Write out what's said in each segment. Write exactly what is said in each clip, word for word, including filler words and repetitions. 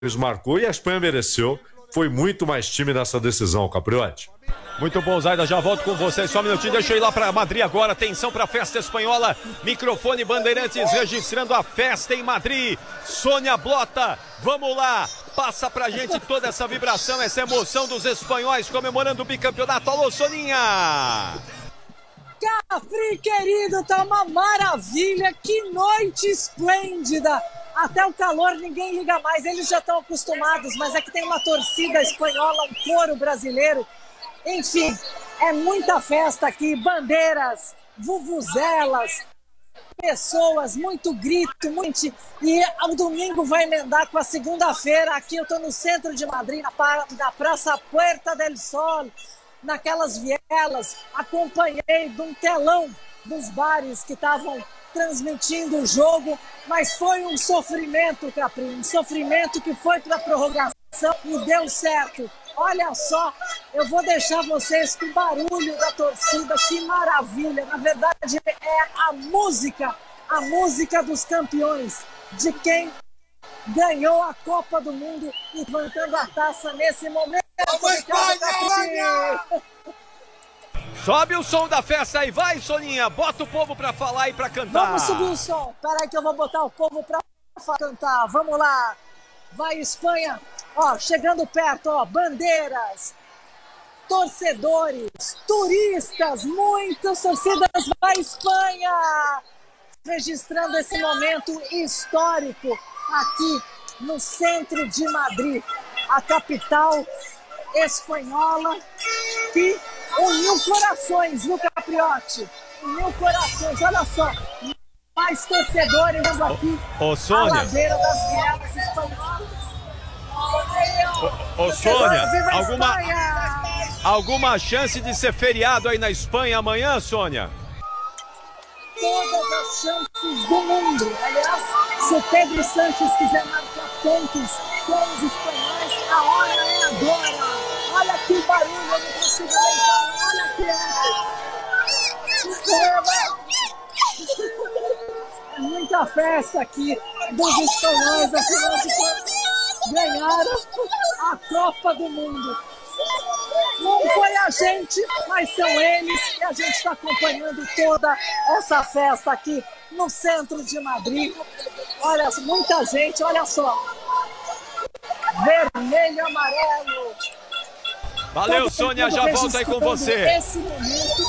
marcou e a Espanha mereceu. Foi muito mais time nessa decisão, Capriotti. Muito bom, Zaida, já volto com vocês, só um minutinho, deixa eu ir lá para Madrid agora, atenção para a festa espanhola, microfone Bandeirantes registrando a festa em Madrid, Sônia Blota, vamos lá, passa pra gente toda essa vibração, essa emoção dos espanhóis comemorando o bicampeonato. Alô, Soninha! Capri, querido, tá uma maravilha, que noite esplêndida. Até o calor ninguém liga mais, eles já estão acostumados, mas é que tem uma torcida espanhola, um coro brasileiro. Enfim, é muita festa aqui, bandeiras, vuvuzelas, pessoas, muito grito, muito... E o domingo vai emendar com a segunda-feira. Aqui eu estou no centro de Madrid, na, pra... na Praça Puerta del Sol, naquelas vielas. Acompanhei de um telão dos bares que estavam transmitindo o jogo, mas foi um sofrimento, Capri, um sofrimento que foi para a prorrogação e deu certo. Olha só, eu vou deixar vocês com o barulho da torcida, que maravilha. Na verdade, é a música, a música dos campeões, de quem ganhou a Copa do Mundo e levantando a taça nesse momento. Vamos, Espanha! Sobe o som da festa aí, vai, Soninha, bota o povo pra falar e pra cantar. Vamos subir o som, peraí que eu vou botar o povo pra cantar, vamos lá. Vai, Espanha, ó, chegando perto, ó, bandeiras, torcedores, turistas, muitas torcidas, vai, Espanha! Registrando esse momento histórico aqui no centro de Madrid, a capital espanhola, que uniu corações, viu, Capriotti? Uniu corações, olha só, mais torcedores aqui, ô, ô, Sônia. à ladeira das vielas espanholas. Ô, ô Sônia, alguma, alguma chance de ser feriado aí na Espanha amanhã, Sônia? Todas as chances do mundo. Aliás, se o Pedro Sanches quiser marcar pontos com os espanhóis, a hora é agora. Olha que barulho, eu não consigo nem falar. Olha que é. É muita festa aqui dos espanhóis, afinal de contas, ganharam a Copa do Mundo. Não foi a gente, mas são eles, e a gente está acompanhando toda essa festa aqui no centro de Madrid. Olha, muita gente, olha só. Vermelho e amarelo. Valeu, Sônia, já volto aí com você. Esse momento.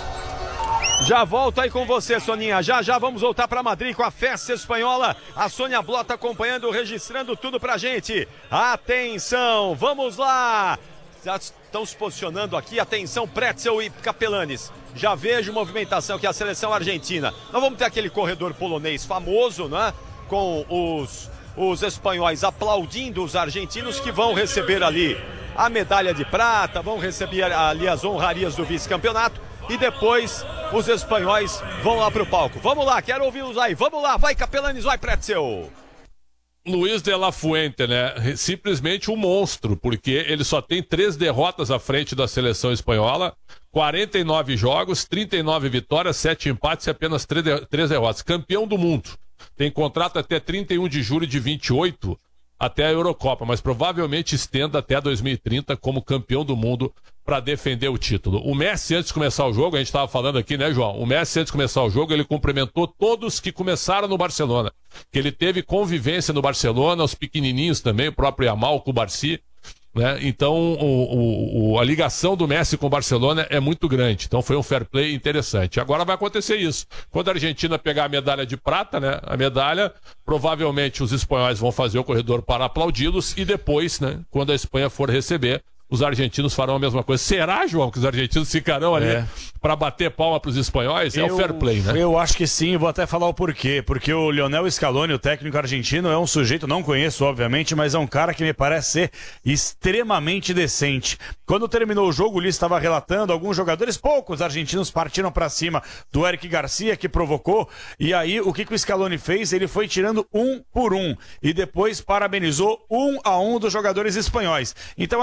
Já volto aí com você, Soninha. Já, já vamos voltar para Madrid com a festa espanhola. A Sônia Blota acompanhando, registrando tudo pra gente. Atenção, vamos lá. Já estão se posicionando aqui, atenção, Pretzel e Capelanes. Já vejo movimentação aqui, a seleção argentina. Nós vamos ter aquele corredor polonês famoso, né? Com os, os espanhóis aplaudindo os argentinos, que vão receber ali a medalha de prata, vão receber ali as honrarias do vice-campeonato. E depois os espanhóis vão lá pro palco. Vamos lá, quero ouvi-los aí. Vamos lá, vai Capelanes, vai Pretzel. Luiz de la Fuente, né? Simplesmente um monstro, porque ele só tem três derrotas à frente da seleção espanhola, quarenta e nove jogos, trinta e nove vitórias, sete empates e apenas três derrotas. Campeão do mundo. Tem contrato até trinta e um de julho de vinte e oito, até a Eurocopa, mas provavelmente estenda até dois mil e trinta como campeão do mundo para defender o título. O Messi, antes de começar o jogo, a gente estava falando aqui, né, João? O Messi, antes de começar o jogo, ele cumprimentou todos que começaram no Barcelona, que ele teve convivência no Barcelona, os pequenininhos também, o próprio Yamal, Cubarsí, né? Então, o, o, a ligação do Messi com o Barcelona é muito grande. Então, foi um fair play interessante. Agora vai acontecer isso. Quando a Argentina pegar a medalha de prata, né, a medalha, provavelmente os espanhóis vão fazer o corredor para aplaudi-los e depois, né, quando a Espanha for receber, os argentinos farão a mesma coisa. Será, João, que os argentinos ficarão ali é. para bater palma para os espanhóis? É eu, o fair play, né? Eu acho que sim, vou até falar o porquê. Porque o Lionel Scaloni, o técnico argentino, é um sujeito, não conheço, obviamente, mas é um cara que me parece ser extremamente decente. Quando terminou o jogo, o Ulisses estava relatando, alguns jogadores, poucos argentinos partiram para cima do Eric Garcia, que provocou, e aí o que, que o Scaloni fez? Ele foi tirando um por um, e depois parabenizou um a um dos jogadores espanhóis. Então a tendência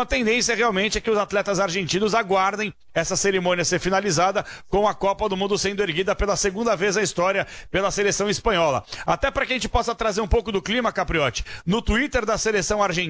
tendência realmente é que os atletas argentinos aguardem essa cerimônia ser finalizada com a Copa do Mundo sendo erguida pela segunda vez na história pela seleção espanhola. Até para que a gente possa trazer um pouco do clima, Capriotti, no Twitter da seleção argentina,